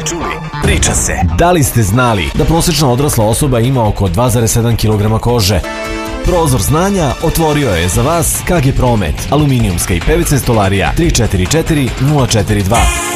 čuli, priča se. Da li ste znali da prosječna odrasla osoba ima oko 2,7 kg kože? Prozor znanja otvorio je za vas KG Promet, aluminijumska i PVC stolarija 344 042.